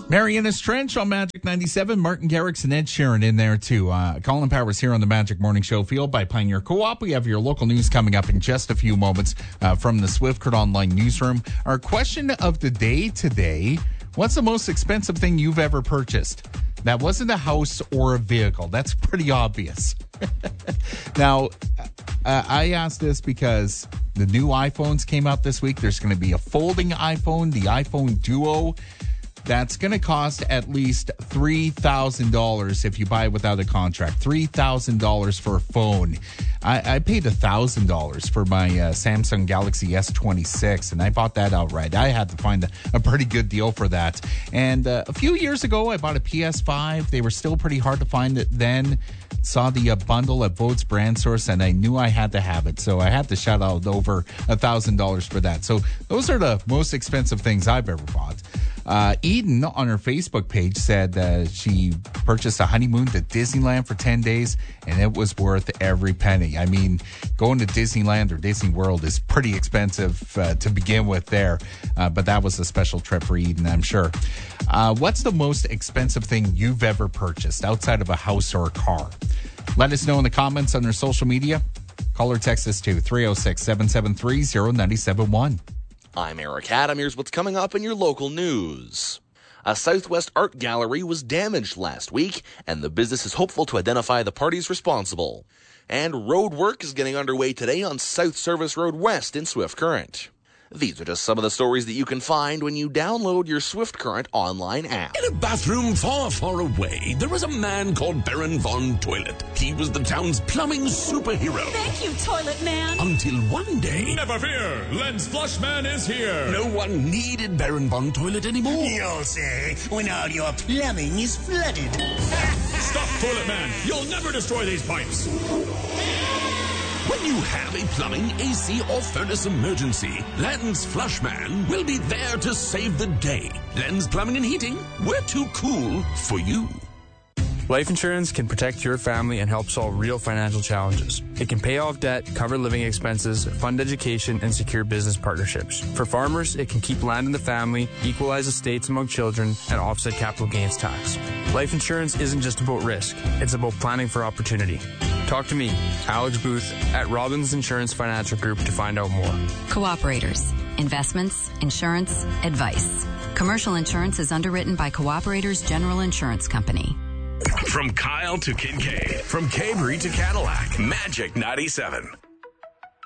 Marianas Trench on Magic 97. Martin Garrix and Ed Sheeran in there too. Colin Powers here on the Magic Morning Show, fueled by Pioneer Co-op. We have your local news coming up in just a few moments from the Swift Current Online newsroom. Our question of the day today: what's the most expensive thing you've ever purchased? That wasn't a house or a vehicle. That's pretty obvious. Now, I asked this because the new iPhones came out this week. There's going to be a folding iPhone, the iPhone Duo. That's going to cost at least $3,000 if you buy it without a contract. $3,000 for a phone. I paid $1,000 for my Samsung Galaxy S26, and I bought that outright. I had to find a pretty good deal for that. And a few years ago, I bought a PS5. They were still pretty hard to find then. Saw the bundle at Votes Brand Source, and I knew I had to have it. So I had to shout out over $1,000 for that. So those are the most expensive things I've ever bought. Eden on her Facebook page said she purchased a honeymoon to Disneyland for 10 days, and it was worth every penny. I mean, going to Disneyland or Disney World is pretty expensive to begin with there, but that was a special trip for Eden, I'm sure. What's the most expensive thing you've ever purchased outside of a house or a car? Let us know in the comments on our social media. Call or text us to 306-773-0971. I'm Eric Adam. Here's what's coming up in your local news. A Southwest art gallery was damaged last week, and the business is hopeful to identify the parties responsible. And road work is getting underway today on South Service Road West in Swift Current. These are just some of the stories that you can find when you download your Swift Current online app. In a bathroom far, far away, there was a man called Baron Von Toilet. He was the town's plumbing superhero. Thank you, Toilet Man. Until one day... Never fear, Lens Flushman is here. No one needed Baron Von Toilet anymore. You'll say, when all your plumbing is flooded. Stop, Toilet Man. You'll never destroy these pipes. When you have a plumbing, AC, or furnace emergency, Lens Flushman will be there to save the day. Lens Plumbing and Heating, we're too cool for you. Life insurance can protect your family and help solve real financial challenges. It can pay off debt, cover living expenses, fund education, and secure business partnerships. For farmers, it can keep land in the family, equalize estates among children, and offset capital gains tax. Life insurance isn't just about risk. It's about planning for opportunity. Talk to me, Alex Booth, at Robbins Insurance Financial Group to find out more. Cooperators. Investments, insurance, advice. Commercial insurance is underwritten by Cooperators General Insurance Company. From Kyle to Kincaid, from Cabery to Cadillac, Magic 97.